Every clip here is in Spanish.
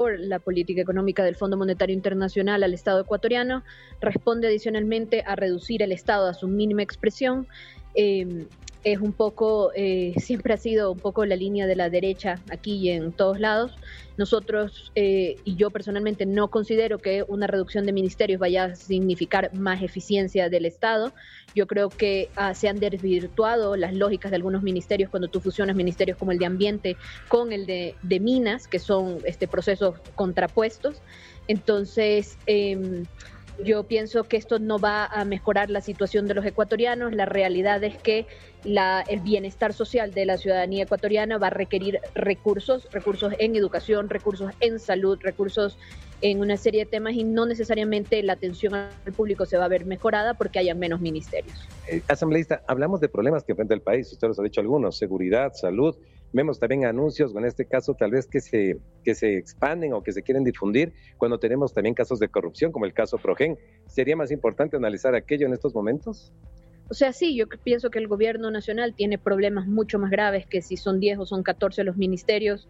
por la política económica del Fondo Monetario Internacional al Estado ecuatoriano, responde adicionalmente a reducir el Estado a su mínima expresión. Es un poco, siempre ha sido un poco la línea de la derecha aquí y en todos lados. Nosotros, y yo personalmente, no considero que una reducción de ministerios vaya a significar más eficiencia del Estado. Yo creo que se han desvirtuado las lógicas de algunos ministerios cuando tú fusionas ministerios como el de Ambiente con el de Minas, que son procesos contrapuestos. Entonces, yo pienso que esto no va a mejorar la situación de los ecuatorianos. La realidad es que el bienestar social de la ciudadanía ecuatoriana va a requerir recursos en educación, recursos en salud, recursos en una serie de temas, y no necesariamente la atención al público se va a ver mejorada porque haya menos ministerios. Asambleísta, hablamos de problemas que enfrenta el país, usted los ha dicho algunos: seguridad, salud. Vemos también anuncios, o en este caso tal vez que se expanden o que se quieren difundir cuando tenemos también casos de corrupción, como el caso Progen. ¿Sería más importante analizar aquello en estos momentos? O sea, sí, yo pienso que el gobierno nacional tiene problemas mucho más graves que si son 10 o son 14 los ministerios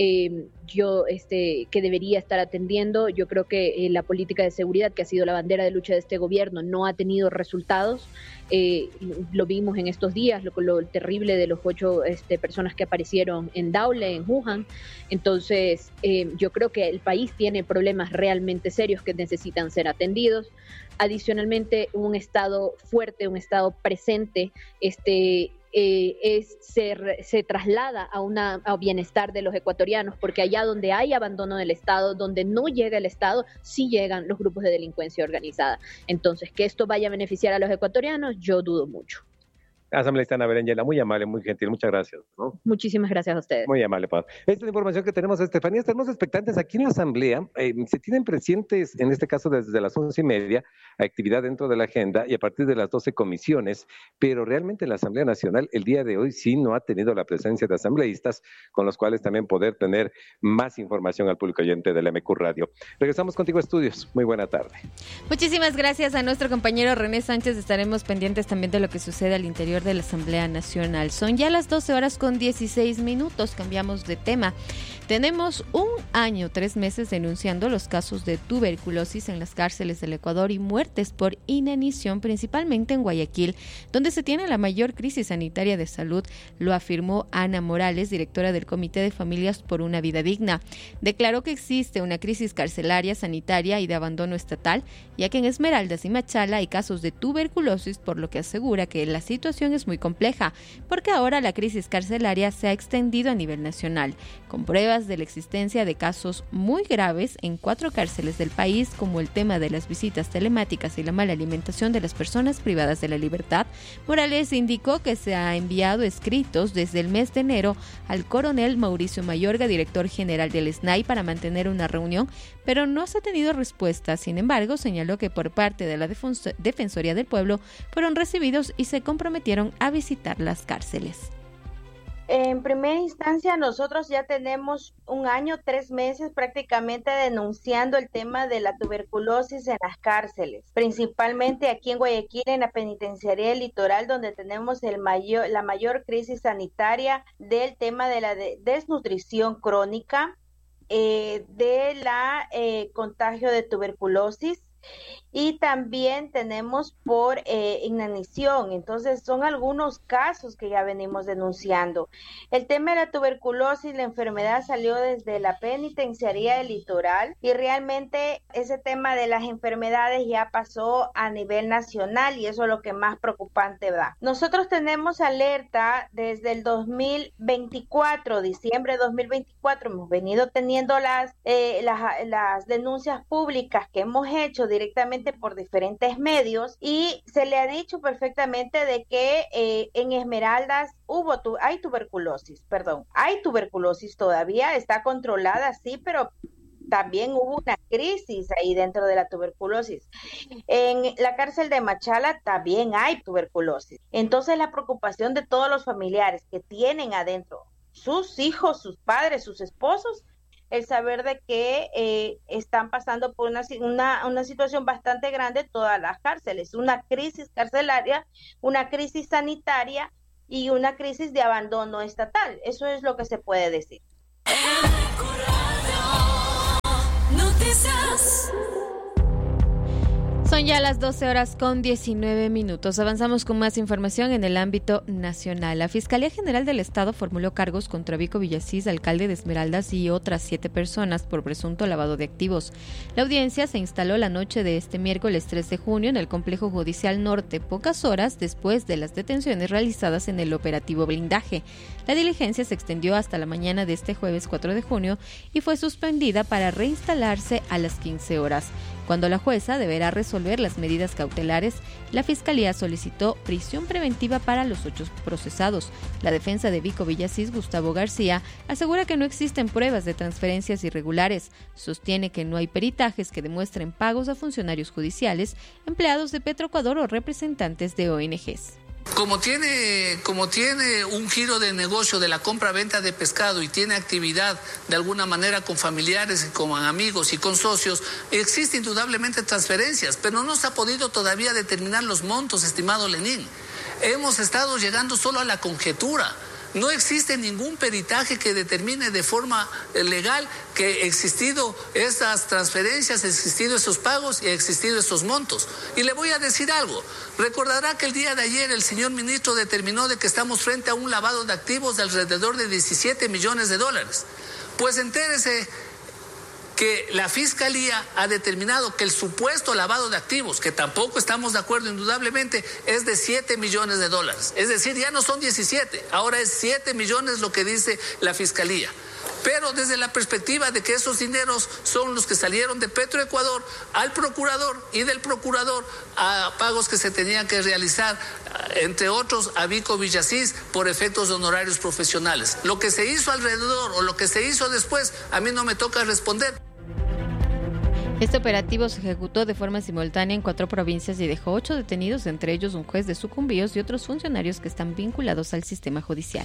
que debería estar atendiendo. Yo creo que la política de seguridad, que ha sido la bandera de lucha de este gobierno, no ha tenido resultados. Lo vimos en estos días, lo terrible de los 8 personas que aparecieron en Daule, en Wuhan. Entonces, yo creo que el país tiene problemas realmente serios que necesitan ser atendidos. Adicionalmente, un Estado fuerte, un Estado presente, se traslada a bienestar de los ecuatorianos, porque allá donde hay abandono del Estado, donde no llega el Estado, sí llegan los grupos de delincuencia organizada. Entonces, que esto vaya a beneficiar a los ecuatorianos, yo dudo mucho. Asambleísta Ana Berenjena, muy amable, muy gentil, muchas gracias, ¿no? Muchísimas gracias a ustedes. Muy amable, Pablo. Esta es la información que tenemos, Estefanía. Estamos expectantes aquí en la Asamblea. Se tienen presentes, en este caso desde las 11:30, actividad dentro de la agenda, y a partir de las 12 comisiones, pero realmente la Asamblea Nacional el día de hoy sí no ha tenido la presencia de asambleístas, con los cuales también poder tener más información al público oyente del MQ Radio. Regresamos contigo a estudios. Muy buena tarde. Muchísimas gracias a nuestro compañero René Sánchez. Estaremos pendientes también de lo que sucede al interior de la Asamblea Nacional. Son ya las 12:16. Cambiamos de tema. Tenemos 1 año, 3 meses denunciando los casos de tuberculosis en las cárceles del Ecuador y muertes por inanición, principalmente en Guayaquil, donde se tiene la mayor crisis sanitaria de salud, lo afirmó Ana Morales, directora del Comité de Familias por una Vida Digna. Declaró que existe una crisis carcelaria, sanitaria y de abandono estatal, ya que en Esmeraldas y Machala hay casos de tuberculosis, por lo que asegura que la situación es muy compleja, porque ahora la crisis carcelaria se ha extendido a nivel nacional, con pruebas de la existencia de casos muy graves en 4 cárceles del país, como el tema de las visitas telemáticas y la mala alimentación de las personas privadas de la libertad. Morales indicó que se ha enviado escritos desde el mes de enero al coronel Mauricio Mayorga, director general del SNAI, para mantener una reunión, pero no se ha tenido respuesta. Sin embargo, señaló que por parte de la Defensoría del Pueblo fueron recibidos y se comprometieron a visitar las cárceles. En primera instancia, nosotros ya tenemos 1 año, 3 meses prácticamente denunciando el tema de la tuberculosis en las cárceles, principalmente aquí en Guayaquil, en la penitenciaría del Litoral, donde tenemos la mayor crisis sanitaria del tema de la desnutrición crónica, de la contagio de tuberculosis. Y también tenemos por inanición. Entonces son algunos casos que ya venimos denunciando. El tema de la tuberculosis, la enfermedad salió desde la penitenciaría del Litoral, y realmente ese tema de las enfermedades ya pasó a nivel nacional, y eso es lo que más preocupante da. Nosotros tenemos alerta desde el 2024, diciembre de 2024, hemos venido teniendo las denuncias públicas que hemos hecho directamente por diferentes medios, y se le ha dicho perfectamente de que en Esmeraldas hay tuberculosis todavía, está controlada, sí, pero también hubo una crisis ahí dentro de la tuberculosis. En la cárcel de Machala también hay tuberculosis. Entonces la preocupación de todos los familiares que tienen adentro sus hijos, sus padres, sus esposos, el saber de que están pasando por una situación bastante grande todas las cárceles, una crisis carcelaria, una crisis sanitaria y una crisis de abandono estatal. Eso es lo que se puede decir. Noticias. Son ya las 12:19. Avanzamos con más información en el ámbito nacional. La Fiscalía General del Estado formuló cargos contra Vico Villasís, alcalde de Esmeraldas, y otras 7 personas por presunto lavado de activos. La audiencia se instaló la noche de este miércoles 3 de junio en el Complejo Judicial Norte, pocas horas después de las detenciones realizadas en el operativo Blindaje. La diligencia se extendió hasta la mañana de este jueves 4 de junio y fue suspendida para reinstalarse a las 15 horas. Cuando la jueza deberá resolver las medidas cautelares, la Fiscalía solicitó prisión preventiva para los 8 procesados. La defensa de Vico Villasís, Gustavo García, asegura que no existen pruebas de transferencias irregulares. Sostiene que no hay peritajes que demuestren pagos a funcionarios judiciales, empleados de Petroecuador o representantes de ONGs. Como tiene un giro de negocio de la compra-venta de pescado y tiene actividad de alguna manera con familiares, con amigos y con socios, existe indudablemente transferencias, pero no se ha podido todavía determinar los montos, estimado Lenín. Hemos estado llegando solo a la conjetura. No existe ningún peritaje que determine de forma legal que existido esas transferencias, existido esos pagos y existido esos montos. Y le voy a decir algo. Recordará que el día de ayer el señor ministro determinó de que estamos frente a un lavado de activos de alrededor de $17 millones. Pues entérese que la Fiscalía ha determinado que el supuesto lavado de activos, que tampoco estamos de acuerdo indudablemente, es de $7 millones. Es decir, ya no son 17, ahora es 7 millones lo que dice la Fiscalía. Pero desde la perspectiva de que esos dineros son los que salieron de Petroecuador al procurador y del procurador a pagos que se tenían que realizar, entre otros a Vico Villasís, por efectos de honorarios profesionales. Lo que se hizo alrededor o lo que se hizo después, a mí no me toca responder. Este operativo se ejecutó de forma simultánea en 4 provincias y dejó 8 detenidos, entre ellos un juez de Sucumbíos y otros funcionarios que están vinculados al sistema judicial.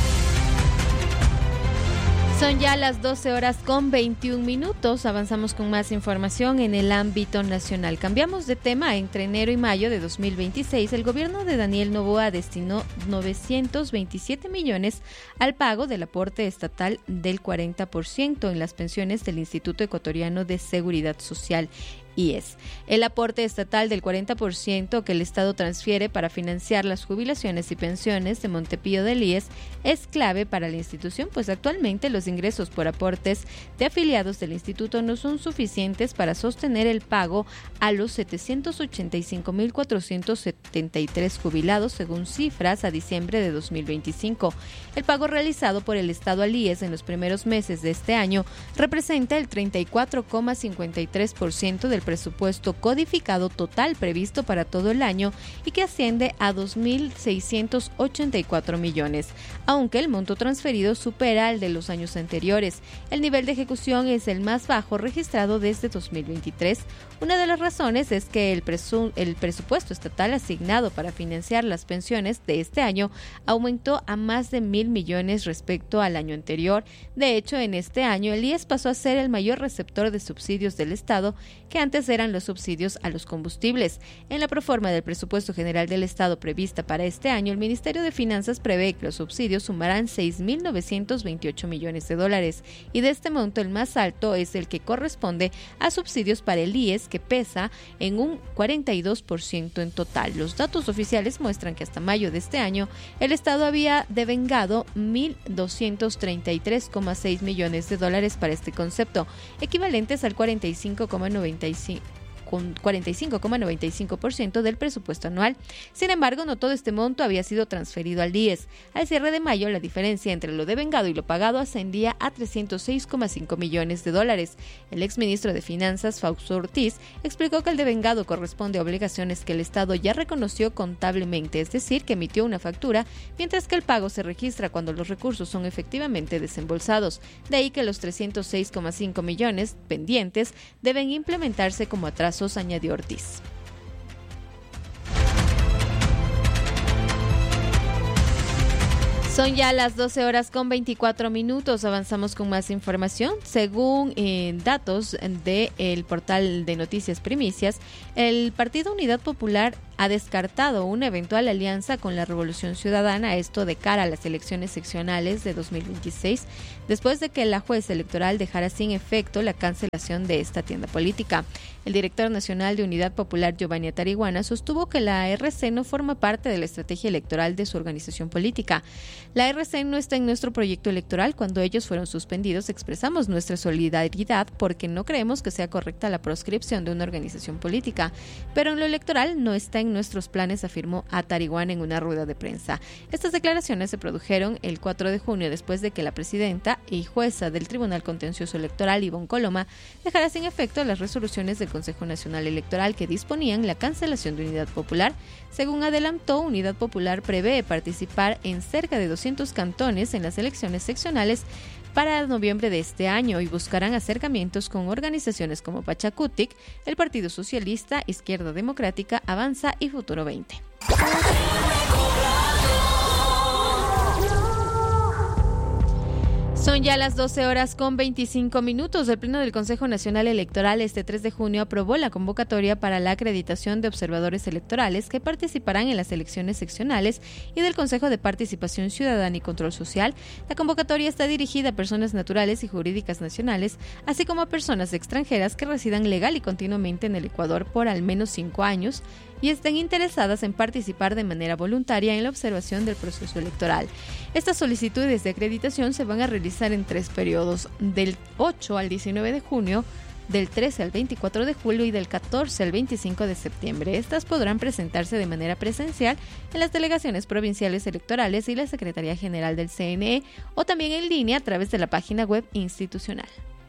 Son ya las 12:21. Avanzamos con más información en el ámbito nacional. Cambiamos de tema. Entre enero y mayo de 2026, el gobierno de Daniel Noboa destinó 927 millones al pago del aporte estatal del 40% en las pensiones del Instituto Ecuatoriano de Seguridad Social, IES. El aporte estatal del 40% que el Estado transfiere para financiar las jubilaciones y pensiones de Montepío del IES es clave para la institución, pues actualmente los ingresos por aportes de afiliados del instituto no son suficientes para sostener el pago a los 785.473 jubilados, según cifras a diciembre de 2025. El pago realizado por el Estado al IES en los primeros meses de este año representa el 34,53% del presupuesto codificado total previsto para todo el año y que asciende a 2.684 millones, aunque el monto transferido supera el de los años anteriores. El nivel de ejecución es el más bajo registrado desde 2023. Una de las razones es que el presupuesto estatal asignado para financiar las pensiones de este año aumentó a más de 1.000 millones respecto al año anterior. De hecho, en este año el IES pasó a ser el mayor receptor de subsidios del Estado, que antes eran los subsidios a los combustibles. En la proforma del presupuesto general del Estado prevista para este año, el Ministerio de Finanzas prevé que los subsidios sumarán $6.928 millones, y de este monto el más alto es el que corresponde a subsidios para el IES, que pesa en un 42% en total. Los datos oficiales muestran que hasta mayo de este año el Estado había devengado $1.233,6 millones para este concepto, equivalentes al 45,95% del presupuesto anual. Sin embargo, no todo este monto había sido transferido al IES. Al cierre de mayo, la diferencia entre lo devengado y lo pagado ascendía a $306,5 millones. El exministro de Finanzas, Fausto Ortiz, explicó que el devengado corresponde a obligaciones que el Estado ya reconoció contablemente, es decir, que emitió una factura, mientras que el pago se registra cuando los recursos son efectivamente desembolsados. De ahí que los 306,5 millones pendientes deben implementarse como atrasos, añadió Ortiz. Son ya las 12:24. Avanzamos con más información. Según datos del portal de noticias Primicias, el Partido Unidad Popular ha descartado una eventual alianza con la Revolución Ciudadana, esto de cara a las elecciones seccionales de 2026, después de que la jueza electoral dejara sin efecto la cancelación de esta tienda política. El director nacional de Unidad Popular, Giovanni Atariguana, sostuvo que la RC no forma parte de la estrategia electoral de su organización política. La RC no está en nuestro proyecto electoral. Cuando ellos fueron suspendidos, expresamos nuestra solidaridad porque no creemos que sea correcta la proscripción de una organización política, pero en lo electoral no está en nuestros planes, afirmó Atariguana en una rueda de prensa. Estas declaraciones se produjeron el 4 de junio después de que la presidenta y jueza del Tribunal Contencioso Electoral, Ivonne Coloma, dejara sin efecto las resoluciones del Consejo Nacional Electoral que disponían la cancelación de Unidad Popular. Según adelantó, Unidad Popular prevé participar en cerca de 200 cantones en las elecciones seccionales para noviembre de este año y buscarán acercamientos con organizaciones como Pachacutic, el Partido Socialista, Izquierda Democrática, Avanza y Futuro 20. Son ya las 12:25. El Pleno del Consejo Nacional Electoral este 3 de junio aprobó la convocatoria para la acreditación de observadores electorales que participarán en las elecciones seccionales y del Consejo de Participación Ciudadana y Control Social. La convocatoria está dirigida a personas naturales y jurídicas nacionales, así como a personas extranjeras que residan legal y continuamente en el Ecuador por al menos 5 años y estén interesadas en participar de manera voluntaria en la observación del proceso electoral. Estas solicitudes de acreditación se van a realizar en 3 periodos, del 8 al 19 de junio, del 13 al 24 de julio y del 14 al 25 de septiembre. Estas podrán presentarse de manera presencial en las delegaciones provinciales electorales y la Secretaría General del CNE o también en línea a través de la página web institucional.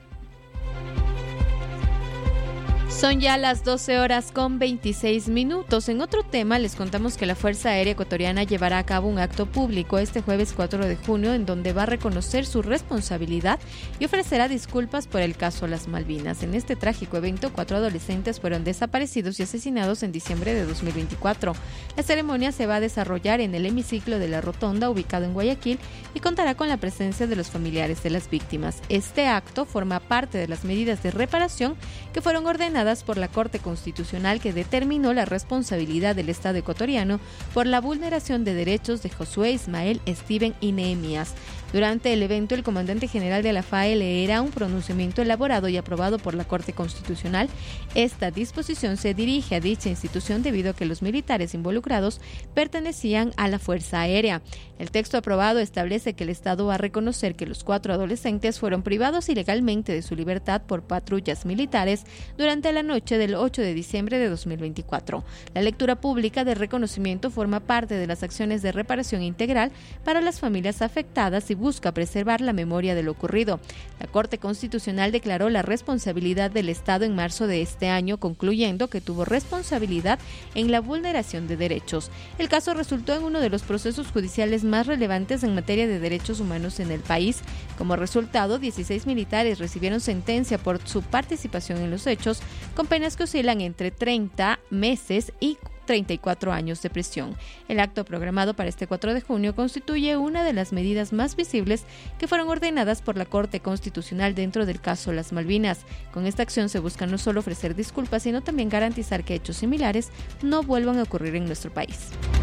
Son ya las 12:26. En otro tema, les contamos que la Fuerza Aérea Ecuatoriana llevará a cabo un acto público este jueves 4 de junio en donde va a reconocer su responsabilidad y ofrecerá disculpas por el caso Las Malvinas. En este trágico evento, 4 adolescentes fueron desaparecidos y asesinados en diciembre de 2024. La ceremonia se va a desarrollar en el hemiciclo de la Rotonda, ubicado en Guayaquil, y contará con la presencia de los familiares de las víctimas. Este acto forma parte de las medidas de reparación que fueron ordenadas por la Corte Constitucional, que determinó la responsabilidad del Estado ecuatoriano por la vulneración de derechos de Josué, Ismael, Steven y Nehemías. Durante el evento, el comandante general de la FAE leerá un pronunciamiento elaborado y aprobado por la Corte Constitucional. Esta disposición se dirige a dicha institución debido a que los militares involucrados pertenecían a la Fuerza Aérea. El texto aprobado establece que el Estado va a reconocer que los 4 adolescentes fueron privados ilegalmente de su libertad por patrullas militares durante la noche del 8 de diciembre de 2024. La lectura pública de reconocimiento forma parte de las acciones de reparación integral para las familias afectadas y busca preservar la memoria de lo ocurrido. La Corte Constitucional declaró la responsabilidad del Estado en marzo de este año, concluyendo que tuvo responsabilidad en la vulneración de derechos. El caso resultó en uno de los procesos judiciales más relevantes en materia de derechos humanos en el país. Como resultado, 16 militares recibieron sentencia por su participación en los hechos, con penas que oscilan entre 30 meses y 34 años de prisión. El acto programado para este 4 de junio constituye una de las medidas más visibles que fueron ordenadas por la Corte Constitucional dentro del caso Las Malvinas. Con esta acción se busca no solo ofrecer disculpas, sino también garantizar que hechos similares no vuelvan a ocurrir en nuestro país.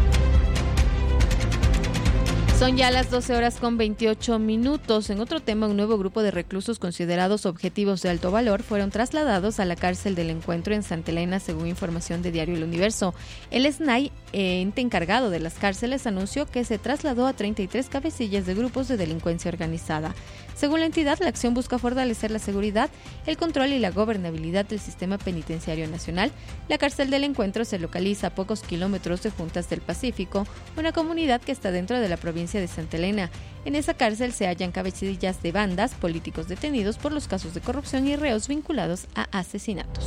Son ya las 12:28. En otro tema, un nuevo grupo de reclusos considerados objetivos de alto valor fueron trasladados a la cárcel del Encuentro en Santa Elena, según información de Diario El Universo. El SNAI, ente encargado de las cárceles, anunció que se trasladó a 33 cabecillas de grupos de delincuencia organizada. Según la entidad, la acción busca fortalecer la seguridad, el control y la gobernabilidad del sistema penitenciario nacional. La cárcel del Encuentro se localiza a pocos kilómetros de Juntas del Pacífico, una comunidad que está dentro de la provincia de Santa Elena. En esa cárcel se hallan cabecillas de bandas, políticos detenidos por los casos de corrupción y reos vinculados a asesinatos.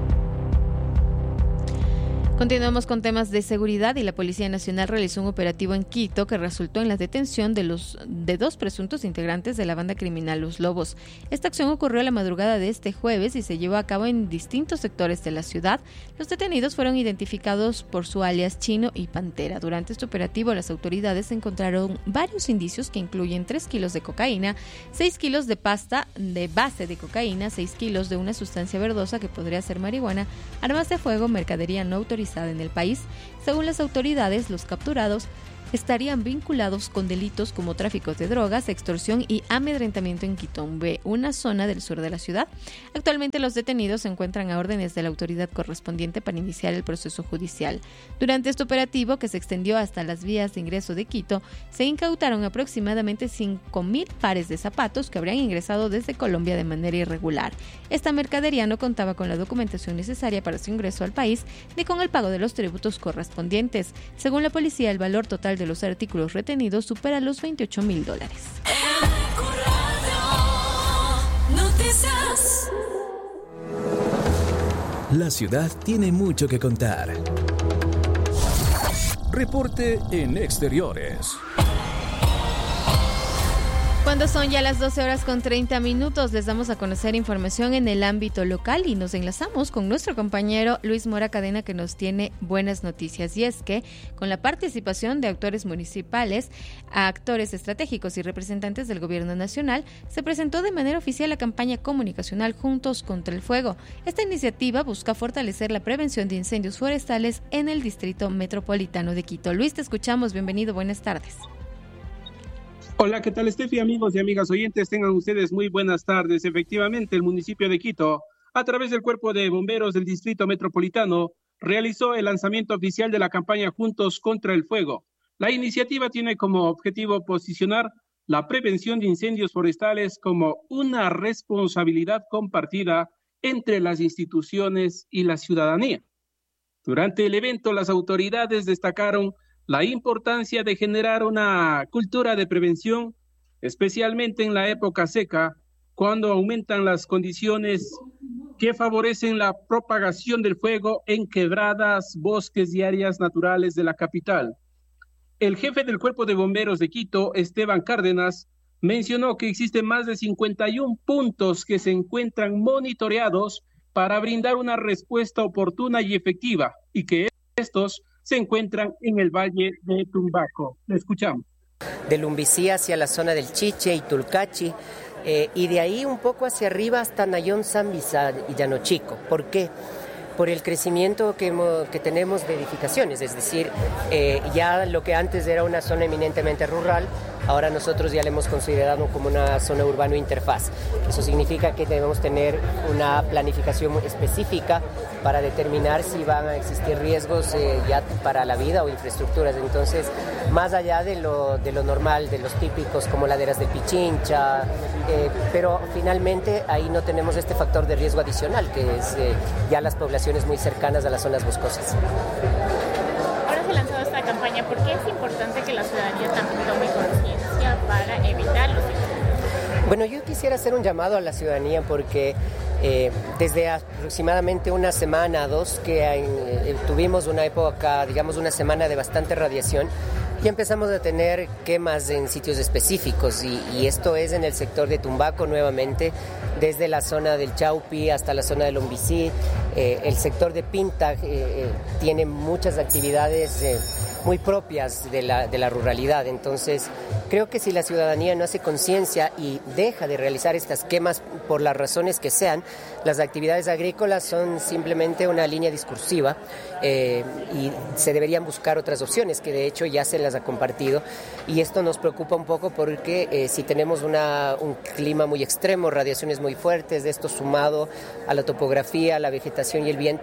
Continuamos con temas de seguridad y la Policía Nacional realizó un operativo en Quito que resultó en la detención de 2 presuntos integrantes de la banda criminal Los Lobos. Esta acción ocurrió la madrugada de este jueves y se llevó a cabo en distintos sectores de la ciudad. Los detenidos fueron identificados por su alias Chino y Pantera. Durante este operativo, las autoridades encontraron varios indicios que incluyen 3 kilos de cocaína, 6 kilos de pasta de base de cocaína, 6 kilos de una sustancia verdosa que podría ser marihuana, armas de fuego, mercadería no autorizada generalizada en el país. Según las autoridades, los capturados estarían vinculados con delitos como tráfico de drogas, extorsión y amedrentamiento en Quitombe, una zona del sur de la ciudad. Actualmente los detenidos se encuentran a órdenes de la autoridad correspondiente para iniciar el proceso judicial. Durante este operativo, que se extendió hasta las vías de ingreso de Quito, se incautaron aproximadamente 5.000 pares de zapatos que habrían ingresado desde Colombia de manera irregular. Esta mercadería no contaba con la documentación necesaria para su ingreso al país ni con el pago de los tributos correspondientes. Según la policía, el valor total de los artículos retenidos supera los $28,000. La ciudad tiene mucho que contar. Reporte en exteriores. Cuando son ya las 12:30, les damos a conocer información en el ámbito local y nos enlazamos con nuestro compañero Luis Mora Cadena, que nos tiene buenas noticias. Y es que con la participación de actores municipales, actores estratégicos y representantes del gobierno nacional, se presentó de manera oficial la campaña comunicacional Juntos contra el Fuego. Esta iniciativa busca fortalecer la prevención de incendios forestales en el Distrito Metropolitano de Quito. Luis, te escuchamos. Bienvenido. Buenas tardes. Hola, ¿qué tal, Estefi? Amigos y amigas oyentes, tengan ustedes muy buenas tardes. Efectivamente, el municipio de Quito, a través del Cuerpo de Bomberos del Distrito Metropolitano, realizó el lanzamiento oficial de la campaña Juntos contra el Fuego. La iniciativa tiene como objetivo posicionar la prevención de incendios forestales como una responsabilidad compartida entre las instituciones y la ciudadanía. Durante el evento, las autoridades destacaron la importancia de generar una cultura de prevención, especialmente en la época seca, cuando aumentan las condiciones que favorecen la propagación del fuego en quebradas, bosques y áreas naturales de la capital. El jefe del Cuerpo de Bomberos de Quito, Esteban Cárdenas, mencionó que existen más de 51 puntos que se encuentran monitoreados para brindar una respuesta oportuna y efectiva, y que estos se encuentran en el Valle de Tumbaco. Le escuchamos. Del Lumbicí hacia la zona del Chiche y Tulcachi, y de ahí un poco hacia arriba hasta Nayón, San Bizar y Llano Chico. ¿Por qué? Por el crecimiento que tenemos de edificaciones, es decir, ya lo que antes era una zona eminentemente rural, ahora nosotros ya le hemos considerado como una zona urbano interfaz. Eso significa que debemos tener una planificación específica para determinar si van a existir riesgos ya para la vida o infraestructuras. Entonces, más allá de lo normal, de los típicos como laderas del Pichincha, pero finalmente ahí no tenemos este factor de riesgo adicional, que es ya las poblaciones muy cercanas a las zonas boscosas. Ahora se ha lanzado esta campaña, ¿por qué es importante que la ciudadanía también tome conciencia para evitar los incendios? Bueno, yo quisiera hacer un llamado a la ciudadanía porque desde aproximadamente una semana, dos, que tuvimos una época, digamos una semana de bastante radiación, y empezamos a tener quemas en sitios específicos y esto es en el sector de Tumbaco nuevamente, desde la zona del Chaupi hasta la zona del Lumbicí. El sector de Pinta tiene muchas actividades muy propias de la ruralidad. Entonces, creo que si la ciudadanía no hace conciencia y deja de realizar estas quemas por las razones que sean, las actividades agrícolas son simplemente una línea discursiva y se deberían buscar otras opciones, que de hecho ya se las ha compartido. Y esto nos preocupa un poco porque si tenemos un clima muy extremo, radiaciones muy fuertes, de esto sumado a la topografía, la vegetación y el viento.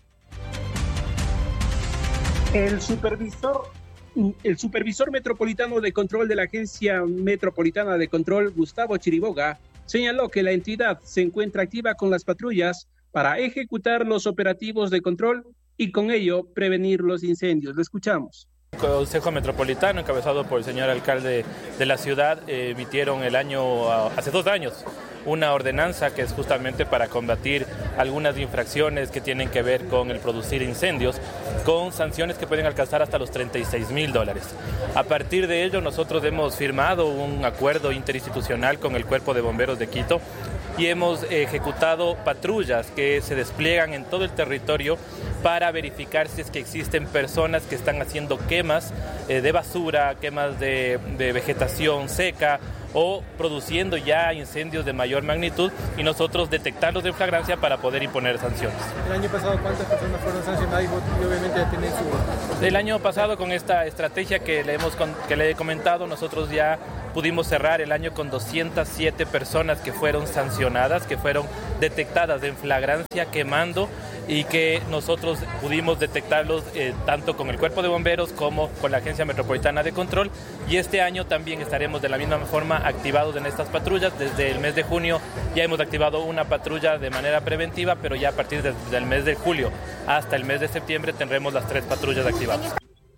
El supervisor metropolitano de control de la Agencia Metropolitana de Control, Gustavo Chiriboga, señaló que la entidad se encuentra activa con las patrullas para ejecutar los operativos de control y con ello prevenir los incendios. Lo escuchamos. El Consejo Metropolitano, encabezado por el señor alcalde de la ciudad, emitieron hace 2 años una ordenanza que es justamente para combatir algunas infracciones que tienen que ver con el producir incendios, con sanciones que pueden alcanzar hasta los $36,000. A partir de ello, nosotros hemos firmado un acuerdo interinstitucional con el Cuerpo de Bomberos de Quito y hemos ejecutado patrullas que se despliegan en todo el territorio para verificar si es que existen personas que están haciendo quemas de basura, quemas de vegetación seca o produciendo ya incendios de mayor magnitud y nosotros detectarlos de flagrancia para poder imponer sanciones. El año pasado, ¿cuántas personas fueron sancionadas? Y obviamente ya tienen su... El año pasado, con esta estrategia que le he comentado, nosotros ya pudimos cerrar el año con 207 personas que fueron sancionadas, que fueron detectadas en flagrancia quemando, y que nosotros pudimos detectarlos tanto con el Cuerpo de Bomberos como con la Agencia Metropolitana de Control, y este año también estaremos de la misma forma activados en estas patrullas. Desde el mes de junio ya hemos activado una patrulla de manera preventiva, pero ya a partir del mes de julio hasta el mes de septiembre tendremos las 3 patrullas activadas.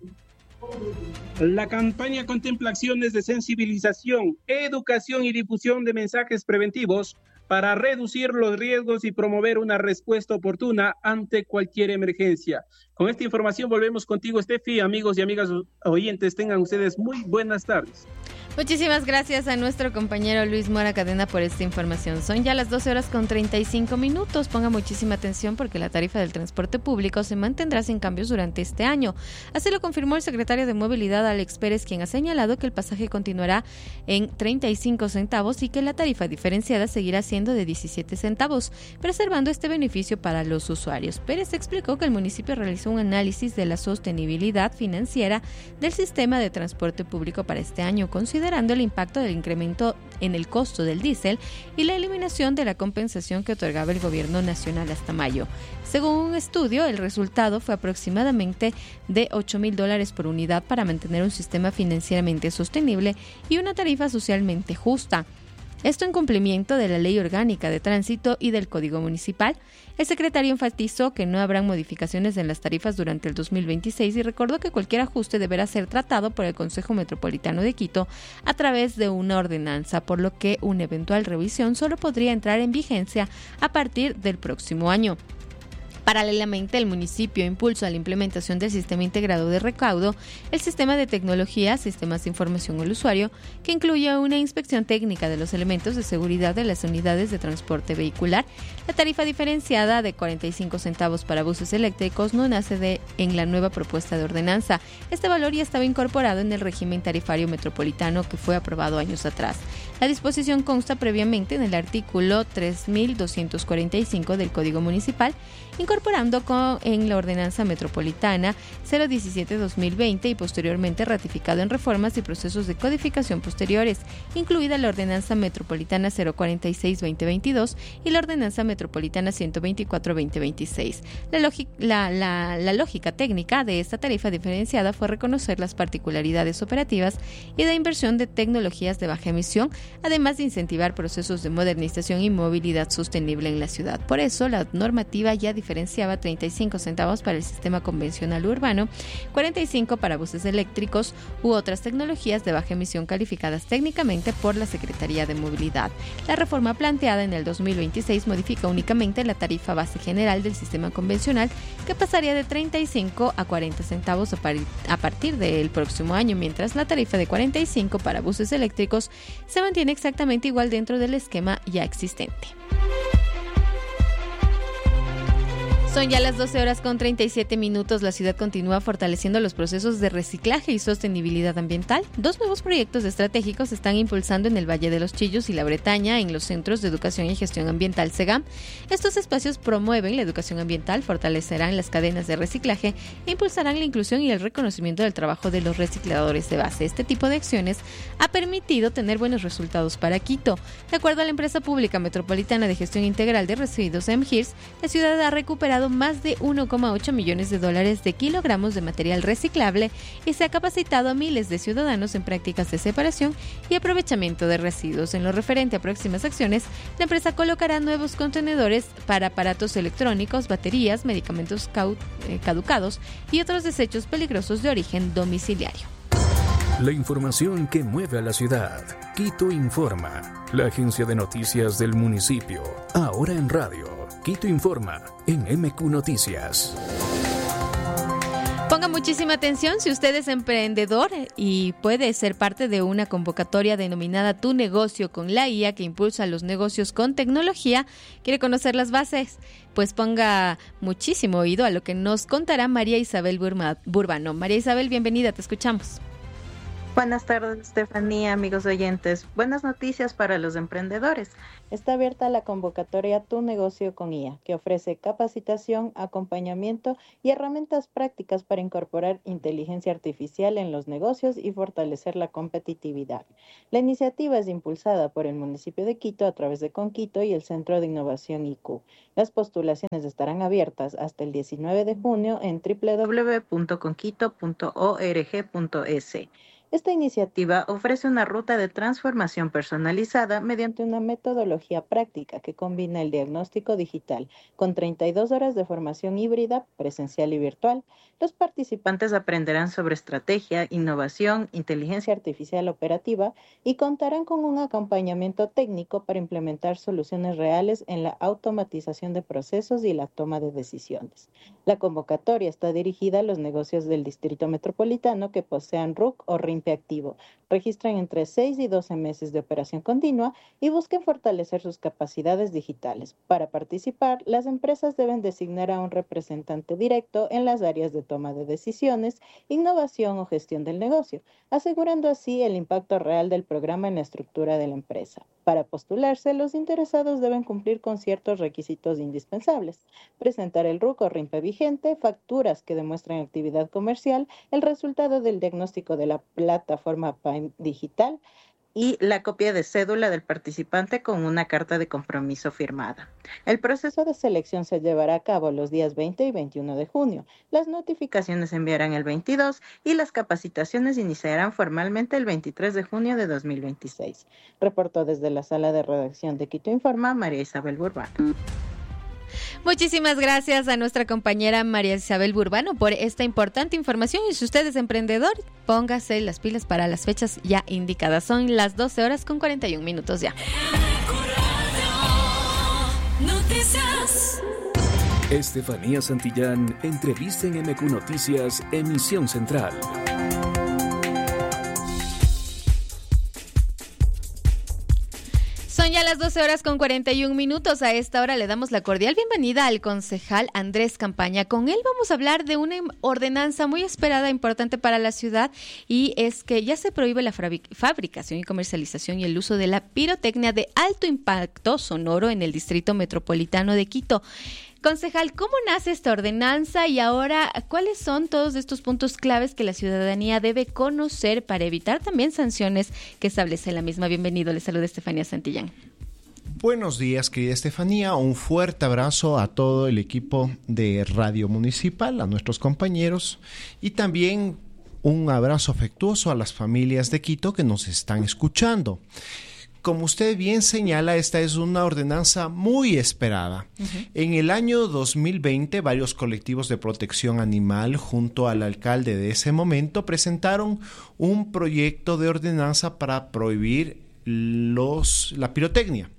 La campaña contempla acciones de sensibilización, educación y difusión de mensajes preventivos para reducir los riesgos y promover una respuesta oportuna ante cualquier emergencia. Con esta información volvemos contigo, Steffi. Amigos y amigas oyentes, tengan ustedes muy buenas tardes. Muchísimas gracias a nuestro compañero Luis Mora Cadena por esta información. Son ya las 12:35. Ponga muchísima atención porque la tarifa del transporte público se mantendrá sin cambios durante este año. Así lo confirmó el secretario de Movilidad, Alex Pérez, quien ha señalado que el pasaje continuará en 35 centavos y que la tarifa diferenciada seguirá siendo de 17 centavos, preservando este beneficio para los usuarios. Pérez explicó que el municipio realizó un análisis de la sostenibilidad financiera del sistema de transporte público para este año, considerando el impacto del incremento en el costo del diésel y la eliminación de la compensación que otorgaba el gobierno nacional hasta mayo. Según un estudio, el resultado fue aproximadamente de $8,000 por unidad para mantener un sistema financieramente sostenible y una tarifa socialmente justa. Esto en cumplimiento de la Ley Orgánica de Tránsito y del Código Municipal. El secretario enfatizó que no habrán modificaciones en las tarifas durante el 2026 y recordó que cualquier ajuste deberá ser tratado por el Consejo Metropolitano de Quito a través de una ordenanza, por lo que una eventual revisión solo podría entrar en vigencia a partir del próximo año. Paralelamente, el municipio impulsa la implementación del Sistema Integrado de Recaudo, el Sistema de Tecnología, Sistemas de Información al Usuario, que incluye una inspección técnica de los elementos de seguridad de las unidades de transporte vehicular. La tarifa diferenciada de 45 centavos para buses eléctricos no nace en la nueva propuesta de ordenanza. Este valor ya estaba incorporado en el régimen tarifario metropolitano que fue aprobado años atrás. La disposición consta previamente en el artículo 3245 del Código Municipal, incorporando en la Ordenanza Metropolitana 017-2020 y posteriormente ratificado en reformas y procesos de codificación posteriores, incluida la Ordenanza Metropolitana 046-2022 y la Ordenanza Metropolitana 124-2026. La lógica técnica de esta tarifa diferenciada fue reconocer las particularidades operativas y de inversión de tecnologías de baja emisión, además de incentivar procesos de modernización y movilidad sostenible en la ciudad. Por eso, la normativa ya diferenciaba 35 centavos para el sistema convencional urbano, 45 para buses eléctricos u otras tecnologías de baja emisión calificadas técnicamente por la Secretaría de Movilidad. La reforma planteada en el 2026 modifica únicamente la tarifa base general del sistema convencional, que pasaría de 35 a 40 centavos a partir del próximo año, mientras la tarifa de 45 para buses eléctricos se mantiene exactamente igual dentro del esquema ya existente. Son ya las 12:37. La ciudad continúa fortaleciendo los procesos de reciclaje y sostenibilidad ambiental. 2 nuevos proyectos estratégicos se están impulsando en el Valle de los Chillos y La Bretaña, en los Centros de Educación y Gestión Ambiental CEGAM. Estos espacios promueven la educación ambiental, fortalecerán las cadenas de reciclaje e impulsarán la inclusión y el reconocimiento del trabajo de los recicladores de base. Este tipo de acciones ha permitido tener buenos resultados para Quito. De acuerdo a la empresa pública metropolitana de gestión integral de residuos MGIRS, la ciudad ha recuperado más de $1,8 millones de kilogramos de material reciclable y se ha capacitado a miles de ciudadanos en prácticas de separación y aprovechamiento de residuos. En lo referente a próximas acciones, la empresa colocará nuevos contenedores para aparatos electrónicos, baterías, medicamentos caducados y otros desechos peligrosos de origen domiciliario. La información que mueve a la ciudad. Quito Informa, la agencia de noticias del municipio. Ahora en radio. Quito Informa, en MQ Noticias. Ponga muchísima atención si usted es emprendedor y puede ser parte de una convocatoria denominada Tu Negocio con la IA, que impulsa los negocios con tecnología. ¿Quiere conocer las bases? Pues ponga muchísimo oído a lo que nos contará María Isabel Burbano. María Isabel, bienvenida, te escuchamos. Buenas tardes, Estefanía, amigos oyentes. Buenas noticias para los emprendedores. Está abierta la convocatoria Tu Negocio con IA, que ofrece capacitación, acompañamiento y herramientas prácticas para incorporar inteligencia artificial en los negocios y fortalecer la competitividad. La iniciativa es impulsada por el municipio de Quito a través de Conquito y el Centro de Innovación IQ. Las postulaciones estarán abiertas hasta el 19 de junio en www.conquito.org.es. Esta iniciativa ofrece una ruta de transformación personalizada mediante una metodología práctica que combina el diagnóstico digital con 32 horas de formación híbrida, presencial y virtual. Los participantes aprenderán sobre estrategia, innovación, inteligencia artificial operativa y contarán con un acompañamiento técnico para implementar soluciones reales en la automatización de procesos y la toma de decisiones. La convocatoria está dirigida a los negocios del Distrito Metropolitano que posean RUC o RIMPE activo, registran entre 6 y 12 meses de operación continua y busquen fortalecer sus capacidades digitales. Para participar, las empresas deben designar a un representante directo en las áreas de toma de decisiones, innovación o gestión del negocio, asegurando así el impacto real del programa en la estructura de la empresa. Para postularse, los interesados deben cumplir con ciertos requisitos indispensables: presentar el RUC o RIMPE vigente, facturas que demuestren actividad comercial, el resultado del diagnóstico de la plataforma PAIM digital y la copia de cédula del participante con una carta de compromiso firmada. El proceso de selección se llevará a cabo los días 20 y 21 de junio. Las notificaciones se enviarán el 22 y las capacitaciones iniciarán formalmente el 23 de junio de 2026. Reportó desde la sala de redacción de Quito Informa, María Isabel Burbano. Muchísimas gracias a nuestra compañera María Isabel Burbano por esta importante información. Y si usted es emprendedor, póngase las pilas para las fechas ya indicadas. Son las 12 horas con 41 minutos ya. Estefanía Santillán, entrevista en MQ Noticias, emisión central. Son ya las 12 horas con 41 minutos. A esta hora le damos la cordial bienvenida al concejal Andrés Campaña. Con él vamos a hablar de una ordenanza muy esperada, importante para la ciudad, y es que ya se prohíbe la fabricación y comercialización y el uso de la pirotecnia de alto impacto sonoro en el Distrito Metropolitano de Quito. Concejal, ¿cómo nace esta ordenanza y ahora cuáles son todos estos puntos claves que la ciudadanía debe conocer para evitar también sanciones que establece la misma? Bienvenido, le saluda Estefanía Santillán. Buenos días, querida Estefanía. Un fuerte abrazo a todo el equipo de Radio Municipal, a nuestros compañeros y también un abrazo afectuoso a las familias de Quito que nos están escuchando. Como usted bien señala, esta es una ordenanza muy esperada. En el año 2020, varios colectivos de protección animal, junto al alcalde de ese momento, presentaron un proyecto de ordenanza para prohibir la pirotecnia.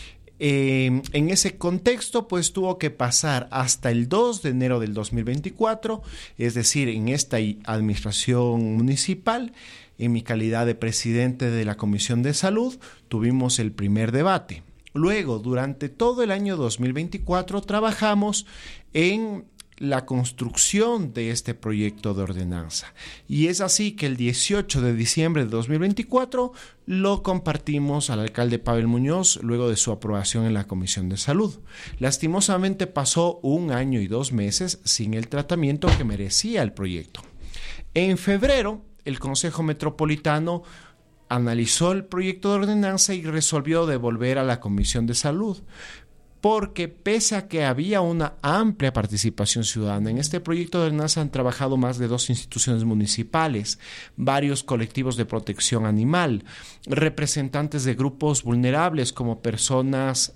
En ese contexto, pues tuvo que pasar hasta el 2 de enero del 2024, es decir, en esta administración municipal. En mi calidad de presidente de la Comisión de Salud, tuvimos el primer debate. Luego, durante todo el año 2024, trabajamos en la construcción de este proyecto de ordenanza. Y es así que el 18 de diciembre de 2024 lo compartimos al alcalde Pavel Muñoz luego de su aprobación en la Comisión de Salud. Lastimosamente pasó 1 año y 2 meses sin el tratamiento que merecía el proyecto. En febrero, el Consejo Metropolitano analizó el proyecto de ordenanza y resolvió devolver a la Comisión de Salud, porque pese a que había una amplia participación ciudadana, en este proyecto de ordenanza han trabajado más de 2 instituciones municipales, varios colectivos de protección animal, representantes de grupos vulnerables como personas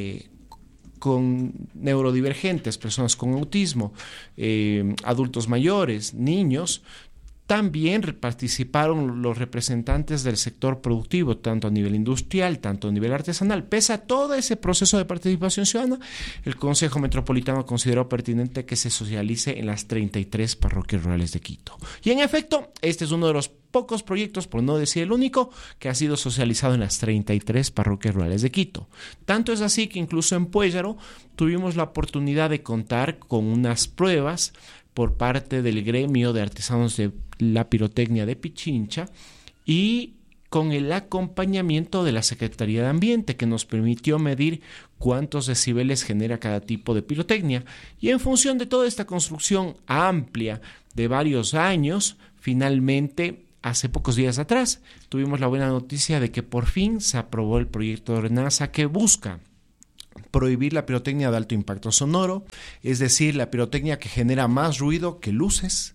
con neurodivergentes, personas con autismo, adultos mayores, niños. También participaron los representantes del sector productivo, tanto a nivel industrial, tanto a nivel artesanal. Pese a todo ese proceso de participación ciudadana, el Consejo Metropolitano consideró pertinente que se socialice en las 33 parroquias rurales de Quito. Y en efecto, este es uno de los pocos proyectos, por no decir el único, que ha sido socializado en las 33 parroquias rurales de Quito. Tanto es así que incluso en Puéllaro tuvimos la oportunidad de contar con unas pruebas por parte del gremio de artesanos de la pirotecnia de Pichincha, y con el acompañamiento de la Secretaría de Ambiente, que nos permitió medir cuántos decibeles genera cada tipo de pirotecnia. Y en función de toda esta construcción amplia de varios años, finalmente, hace pocos días atrás, tuvimos la buena noticia de que por fin se aprobó el proyecto de ordenanza que busca prohibir la pirotecnia de alto impacto sonoro, es decir, la pirotecnia que genera más ruido que luces,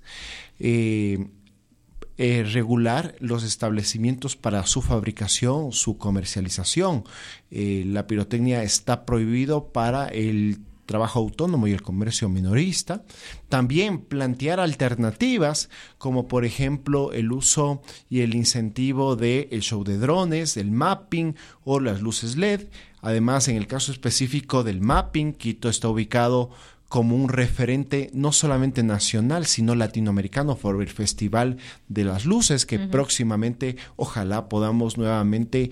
regular los establecimientos para su fabricación, su comercialización. La pirotecnia está prohibido para el trabajo autónomo y el comercio minorista. También plantear alternativas como por ejemplo el uso y el incentivo del show de drones, el mapping o las luces LED. Además, en el caso específico del mapping, Quito está ubicado como un referente no solamente nacional, sino latinoamericano por el Festival de las Luces, que próximamente ojalá podamos nuevamente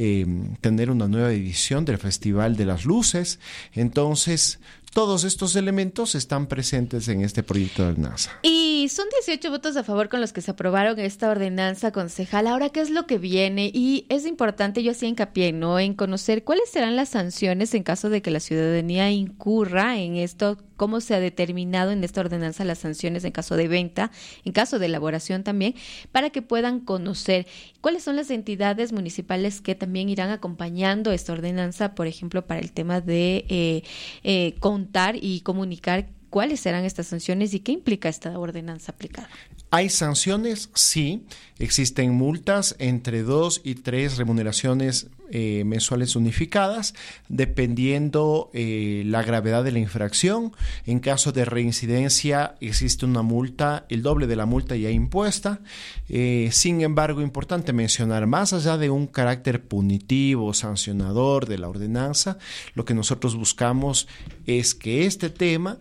tener una nueva edición del Festival de las Luces. Entonces, todos estos elementos están presentes en este proyecto de ordenanza. Y son 18 votos a favor con los que se aprobaron esta ordenanza, concejal. Ahora, ¿qué es lo que viene? Y es importante, yo hacía hincapié, ¿no?, en conocer cuáles serán las sanciones en caso de que la ciudadanía incurra en esto, cómo se ha determinado en esta ordenanza las sanciones en caso de venta, en caso de elaboración también, para que puedan conocer cuáles son las entidades municipales que también irán acompañando esta ordenanza, por ejemplo, para el tema de contar y comunicar cuáles serán estas sanciones y qué implica esta ordenanza aplicada. ¿Hay sanciones? Sí. Existen multas entre 2 y 3 remuneraciones mensuales unificadas, dependiendo la gravedad de la infracción. En caso de reincidencia existe una multa, el doble de la multa ya impuesta. Sin embargo, importante mencionar, más allá de un carácter punitivo, sancionador de la ordenanza, lo que nosotros buscamos es que este tema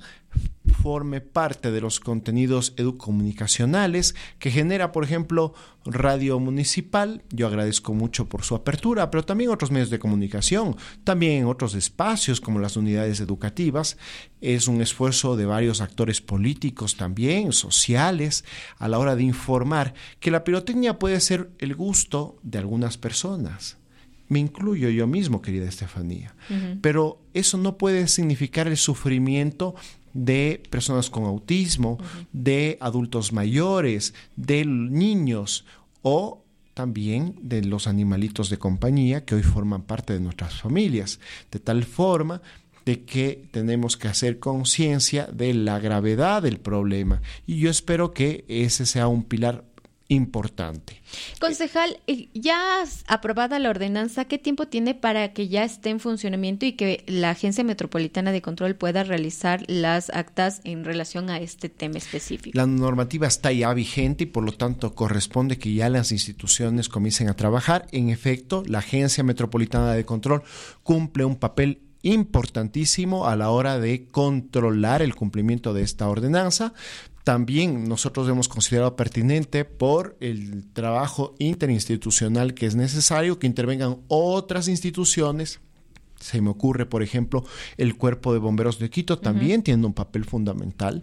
forme parte de los contenidos educomunicacionales que genera, por ejemplo, Radio Municipal. Yo agradezco mucho por su apertura, pero también otros medios de comunicación, también en otros espacios como las unidades educativas. Es un esfuerzo de varios actores políticos también, sociales, a la hora de informar que la pirotecnia puede ser el gusto de algunas personas. Me incluyo yo mismo, querida Estefanía, pero eso no puede significar el sufrimiento de personas con autismo, de adultos mayores, de niños o también de los animalitos de compañía que hoy forman parte de nuestras familias, de tal forma de que tenemos que hacer conciencia de la gravedad del problema, y yo espero que ese sea un pilar importante. Concejal, ya aprobada la ordenanza, ¿qué tiempo tiene para que ya esté en funcionamiento y que la Agencia Metropolitana de Control pueda realizar las actas en relación a este tema específico? La normativa está ya vigente y por lo tanto corresponde que ya las instituciones comiencen a trabajar. En efecto, la Agencia Metropolitana de Control cumple un papel importantísimo a la hora de controlar el cumplimiento de esta ordenanza. También nosotros hemos considerado pertinente por el trabajo interinstitucional que es necesario que intervengan otras instituciones. Se me ocurre, por ejemplo, el Cuerpo de Bomberos de Quito también tiene un papel fundamental.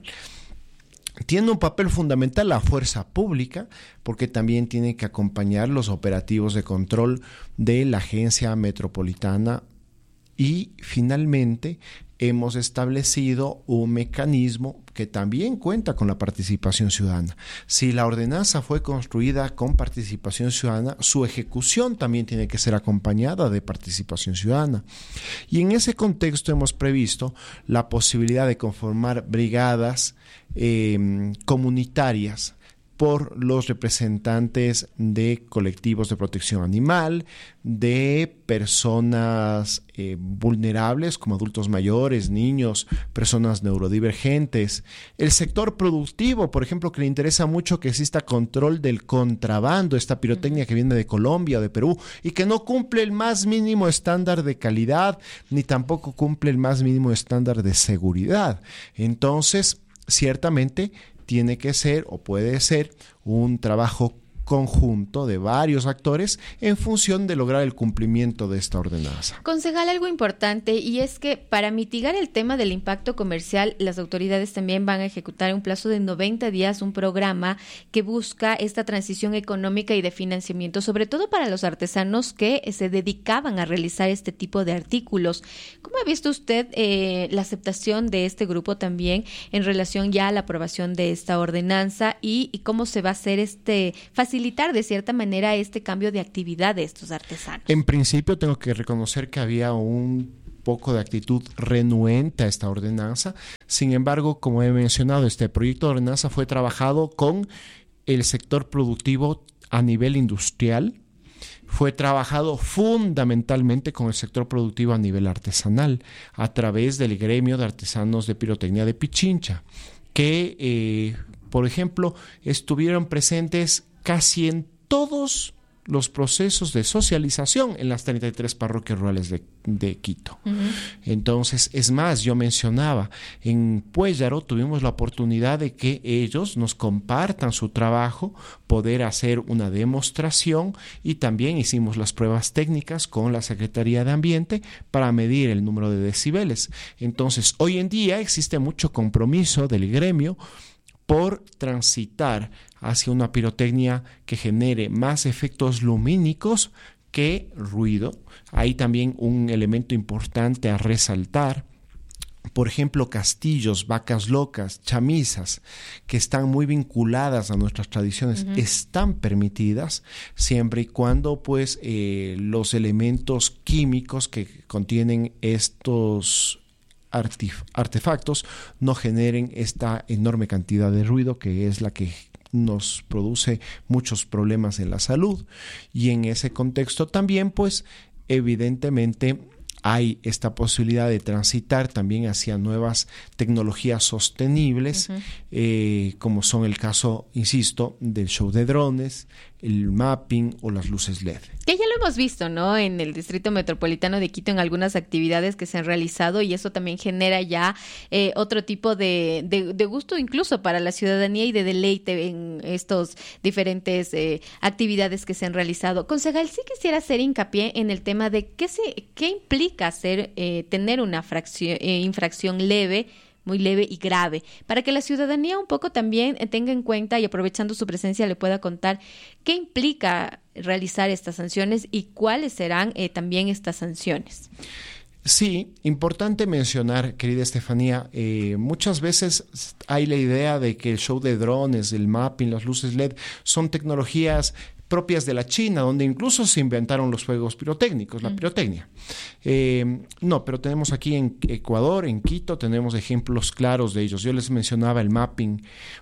Tiene un papel fundamental la fuerza pública, porque también tiene que acompañar los operativos de control de la Agencia Metropolitana. Y finalmente hemos establecido un mecanismo que también cuenta con la participación ciudadana. Si la ordenanza fue construida con participación ciudadana, su ejecución también tiene que ser acompañada de participación ciudadana. Y en ese contexto hemos previsto la posibilidad de conformar brigadas comunitarias por los representantes de colectivos de protección animal, de personas vulnerables como adultos mayores, niños, personas neurodivergentes. El sector productivo, por ejemplo, que le interesa mucho que exista control del contrabando, esta pirotecnia que viene de Colombia o de Perú y que no cumple el más mínimo estándar de calidad ni tampoco cumple el más mínimo estándar de seguridad. Entonces, ciertamente, tiene que ser o puede ser un trabajo conjunto de varios actores en función de lograr el cumplimiento de esta ordenanza. Concejal, algo importante, y es que para mitigar el tema del impacto comercial, las autoridades también van a ejecutar en un plazo de 90 días un programa que busca esta transición económica y de financiamiento, sobre todo para los artesanos que se dedicaban a realizar este tipo de artículos. ¿Cómo ha visto usted la aceptación de este grupo también en relación ya a la aprobación de esta ordenanza y cómo se va a hacer facilitar de cierta manera este cambio de actividad de estos artesanos? En principio tengo que reconocer que había un poco de actitud renuente a esta ordenanza. Sin embargo, como he mencionado, este proyecto de ordenanza fue trabajado con el sector productivo a nivel industrial, fue trabajado fundamentalmente con el sector productivo a nivel artesanal, a través del gremio de artesanos de pirotecnia de Pichincha, que, por ejemplo, estuvieron presentes casi en todos los procesos de socialización en las 33 parroquias rurales de Quito. Uh-huh. Entonces, es más, yo mencionaba, en Puéllaro tuvimos la oportunidad de que ellos nos compartan su trabajo, poder hacer una demostración, y también hicimos las pruebas técnicas con la Secretaría de Ambiente para medir el número de decibeles. Entonces, hoy en día existe mucho compromiso del gremio por transitar hacia una pirotecnia que genere más efectos lumínicos que ruido. Hay también un elemento importante a resaltar. Por ejemplo, castillos, vacas locas, chamisas, que están muy vinculadas a nuestras tradiciones, uh-huh, están permitidas siempre y cuando pues los elementos químicos que contienen estos artefactos no generen esta enorme cantidad de ruido que es la que nos produce muchos problemas en la salud. Y en ese contexto también pues evidentemente hay esta posibilidad de transitar también hacia nuevas tecnologías sostenibles, uh-huh, como son el caso, insisto, del show de drones, el mapping o las luces LED. Que ya lo hemos visto, ¿no? En el Distrito Metropolitano de Quito, en algunas actividades que se han realizado, y eso también genera ya otro tipo de gusto incluso para la ciudadanía y de deleite en estos diferentes actividades que se han realizado. Concejal, sí quisiera hacer hincapié en el tema de qué implica tener una infracción leve, muy leve y grave, para que la ciudadanía un poco también tenga en cuenta y aprovechando su presencia le pueda contar qué implica realizar estas sanciones y cuáles serán también estas sanciones. Sí, importante mencionar, querida Estefanía, muchas veces hay la idea de que el show de drones, el mapping, las luces LED son tecnologías propias de la China, donde incluso se inventaron los fuegos pirotécnicos, la pirotecnia. No, pero tenemos aquí en Ecuador, en Quito, tenemos ejemplos claros de ellos. Yo les mencionaba el mapping,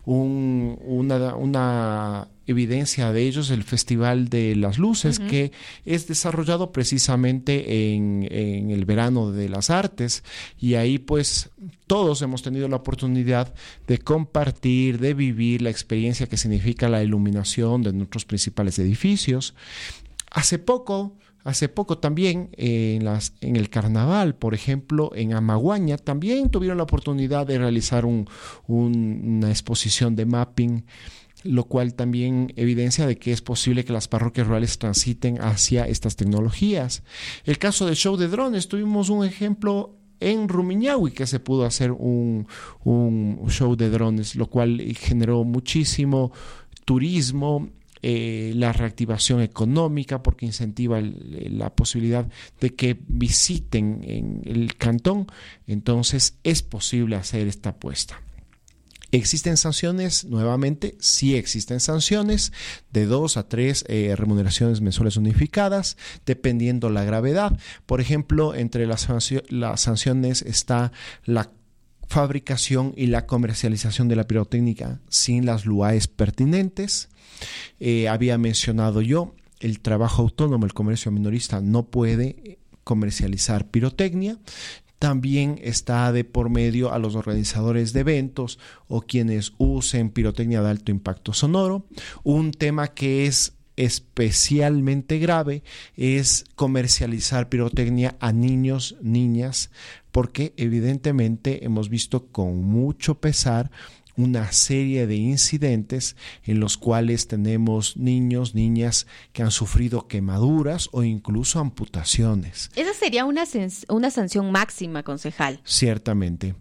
una evidencia de ellos, el Festival de las Luces, uh-huh, que es desarrollado precisamente en el verano de las artes, y ahí pues todos hemos tenido la oportunidad de compartir, de vivir la experiencia que significa la iluminación de nuestros principales edificios. Hace poco también en el carnaval, por ejemplo, en Amaguaña, también tuvieron la oportunidad de realizar una exposición de mapping, lo cual también evidencia de que es posible que las parroquias rurales transiten hacia estas tecnologías. El caso del show de drones, tuvimos un ejemplo en Rumiñahui que se pudo hacer un show de drones, lo cual generó muchísimo turismo, la reactivación económica, porque incentiva la posibilidad de que visiten en el cantón. Entonces es posible hacer esta apuesta. ¿Existen sanciones? Nuevamente, sí existen sanciones de 2 a 3 remuneraciones mensuales unificadas, dependiendo la gravedad. Por ejemplo, entre las sanciones está la fabricación y la comercialización de la pirotecnia sin las LUAEs pertinentes. Había mencionado yo el trabajo autónomo, el comercio minorista no puede comercializar pirotecnia. También está de por medio a los organizadores de eventos o quienes usen pirotecnia de alto impacto sonoro. Un tema que es especialmente grave es comercializar pirotecnia a niños, niñas, porque evidentemente hemos visto con mucho pesar una serie de incidentes en los cuales tenemos niños, niñas que han sufrido quemaduras o incluso amputaciones. Esa sería una sanción máxima, concejal. Ciertamente.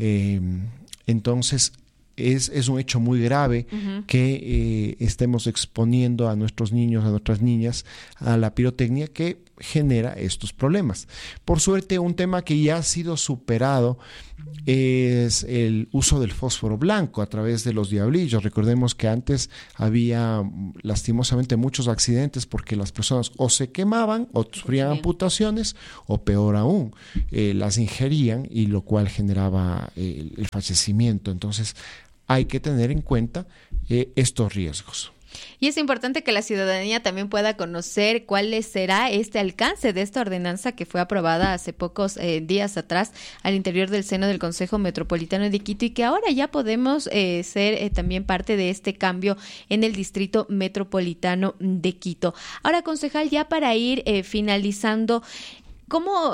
Entonces, es un hecho muy grave que estemos exponiendo a nuestros niños, a nuestras niñas, a la pirotecnia que genera estos problemas. Por suerte, un tema que ya ha sido superado es el uso del fósforo blanco a través de los diablillos. Recordemos que antes había lastimosamente muchos accidentes porque las personas o se quemaban o sufrían amputaciones o peor aún, las ingerían, y lo cual generaba el fallecimiento. Entonces hay que tener en cuenta estos riesgos. Y es importante que la ciudadanía también pueda conocer cuál será este alcance de esta ordenanza que fue aprobada hace pocos días atrás al interior del seno del Consejo Metropolitano de Quito, y que ahora ya podemos ser también parte de este cambio en el Distrito Metropolitano de Quito. Ahora, concejal, ya para ir finalizando, ¿cómo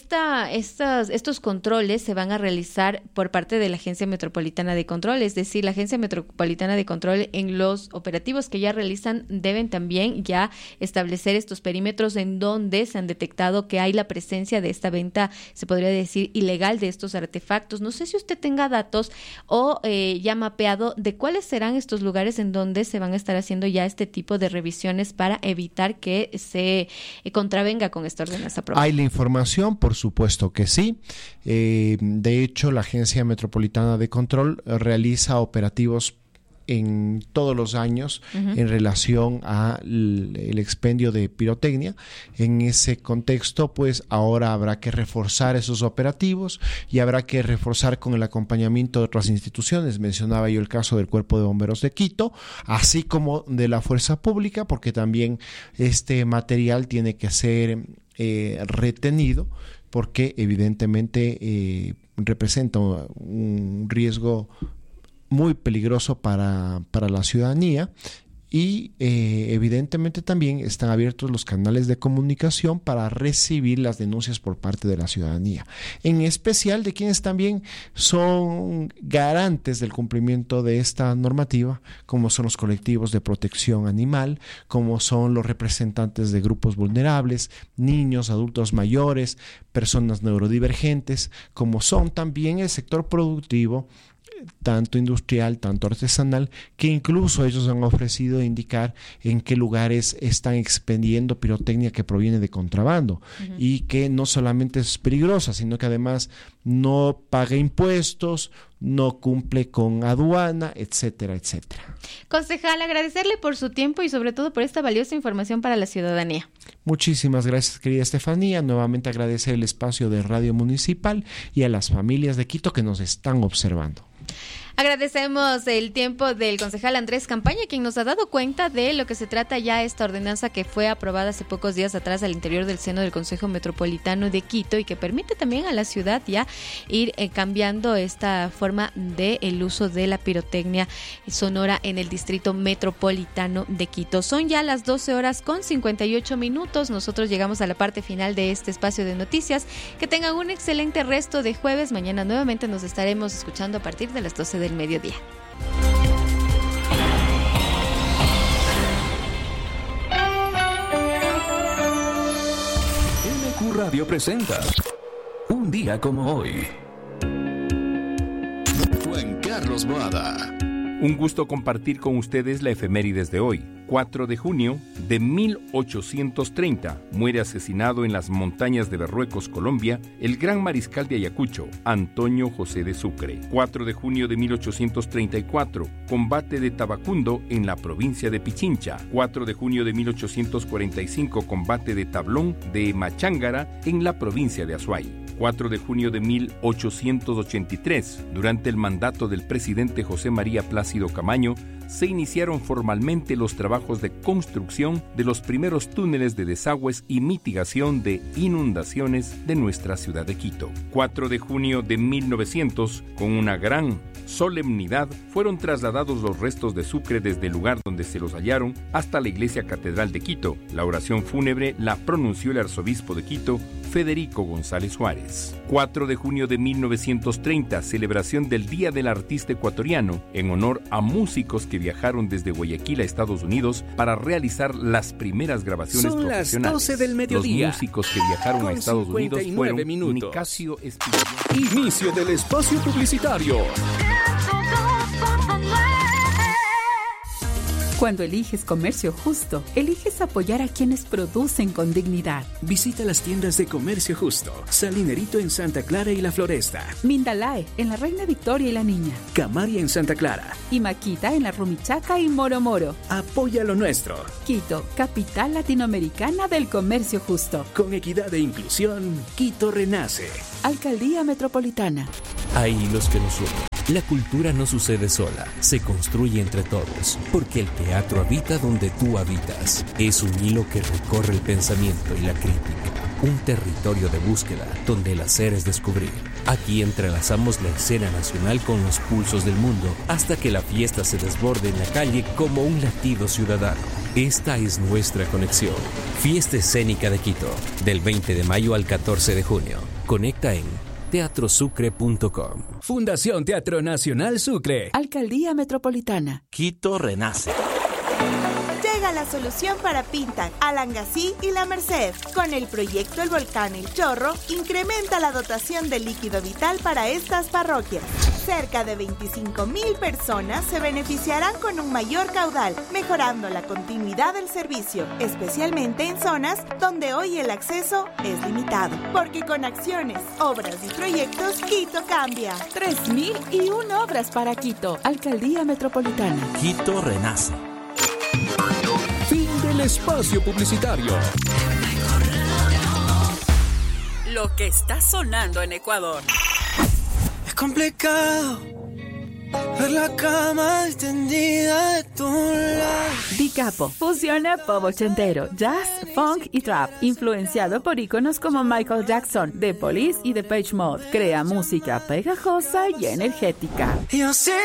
estos controles se van a realizar por parte de la Agencia Metropolitana de Control? Es decir, la Agencia Metropolitana de Control, en los operativos que ya realizan, deben también ya establecer estos perímetros en donde se han detectado que hay la presencia de esta venta, se podría decir, ilegal de estos artefactos. No sé si usted tenga datos o ya mapeado de cuáles serán estos lugares en donde se van a estar haciendo ya este tipo de revisiones para evitar que se contravenga con esta ordenanza aprobada. La información, por supuesto que sí. De hecho, la Agencia Metropolitana de Control realiza operativos en todos los años en relación al expendio de pirotecnia. En ese contexto, pues ahora habrá que reforzar esos operativos y habrá que reforzar con el acompañamiento de otras instituciones. Mencionaba yo el caso del Cuerpo de Bomberos de Quito, así como de la Fuerza Pública, porque también este material tiene que ser retenido, porque evidentemente representa un riesgo muy peligroso para la ciudadanía, y evidentemente también están abiertos los canales de comunicación para recibir las denuncias por parte de la ciudadanía, en especial de quienes también son garantes del cumplimiento de esta normativa, como son los colectivos de protección animal, como son los representantes de grupos vulnerables, niños, adultos mayores, personas neurodivergentes, como son también el sector productivo, tanto industrial, tanto artesanal, que incluso ellos han ofrecido indicar en qué lugares están expendiendo pirotecnia que proviene de contrabando y que no solamente es peligrosa, sino que además no paga impuestos, no cumple con aduana, etcétera, etcétera. Concejal, agradecerle por su tiempo y sobre todo por esta valiosa información para la ciudadanía. Muchísimas gracias, querida Estefanía. Nuevamente agradecer el espacio de Radio Municipal y a las familias de Quito que nos están observando. Agradecemos el tiempo del concejal Andrés Campaña, quien nos ha dado cuenta de lo que se trata ya esta ordenanza que fue aprobada hace pocos días atrás al interior del seno del Consejo Metropolitano de Quito, y que permite también a la ciudad ya ir cambiando esta forma del uso de la pirotecnia sonora en el Distrito Metropolitano de Quito. Son ya las 12:58. Nosotros llegamos a la parte final de este espacio de noticias. Que tengan un excelente resto de jueves. Mañana nuevamente nos estaremos escuchando a partir de las 12 del mediodía. MQ Radio presenta Un día como hoy. Juan Carlos Boada. Un gusto compartir con ustedes la efemérides de hoy. 4 de junio de 1830 muere asesinado en las montañas de Berruecos, Colombia, el gran mariscal de Ayacucho, Antonio José de Sucre. 4 de junio de 1834, combate de Tabacundo en la provincia de Pichincha. 4 de junio de 1845, combate de Tablón de Machángara en la provincia de Azuay. 4 de junio de 1883, durante el mandato del presidente José María Plácido Camaño, se iniciaron formalmente los trabajos de construcción de los primeros túneles de desagües y mitigación de inundaciones de nuestra ciudad de Quito. 4 de junio de 1900, con una gran solemnidad, fueron trasladados los restos de Sucre desde el lugar donde se los hallaron hasta la iglesia catedral de Quito. La oración fúnebre la pronunció el arzobispo de Quito, Federico González Suárez. 4 de junio de 1930, celebración del Día del Artista Ecuatoriano, en honor a músicos que viajaron desde Guayaquil a Estados Unidos para realizar las primeras grabaciones Son profesionales. las 12 del mediodía. Los músicos que viajaron a Estados Unidos fueron Nicasio Espinosa. Inicio del espacio publicitario. Cuando eliges comercio justo, eliges apoyar a quienes producen con dignidad. Visita las tiendas de Comercio Justo. Salinerito en Santa Clara y La Floresta. Mindalae en la Reina Victoria y la Niña. Camaria en Santa Clara. Y Maquita en la Rumichaca y Moro Moro. Apoya lo nuestro. Quito, capital latinoamericana del comercio justo. Con equidad e inclusión, Quito renace. Alcaldía Metropolitana. Hay hilos que nos unen. La cultura no sucede sola, se construye entre todos, porque el teatro habita donde tú habitas. Es un hilo que recorre el pensamiento y la crítica, un territorio de búsqueda donde el hacer es descubrir. Aquí entrelazamos la escena nacional con los pulsos del mundo hasta que la fiesta se desborde en la calle como un latido ciudadano. Esta es nuestra conexión. Fiesta Escénica de Quito, del 20 de mayo al 14 de junio. Conecta en teatrosucre.com. Fundación Teatro Nacional Sucre. Alcaldía Metropolitana. Quito renace. Llega la solución para Pintac, Alangasí y La Merced. Con el proyecto El Volcán El Chorro, incrementa la dotación de líquido vital para estas parroquias. Cerca de 25,000 personas se beneficiarán con un mayor caudal, mejorando la continuidad del servicio, especialmente en zonas donde hoy el acceso es limitado. Porque con acciones, obras y proyectos, Quito cambia. 3,001 obras para Quito. Alcaldía Metropolitana. Quito renace. Fin del espacio publicitario. Lo que está sonando en Ecuador. Es complicado ver la cama extendida de tu lado. Di Capo fusiona pop ochentero, jazz, funk y trap, influenciado por íconos como Michael Jackson, The Police y Depeche Mode. Crea música pegajosa y energética. Yo sé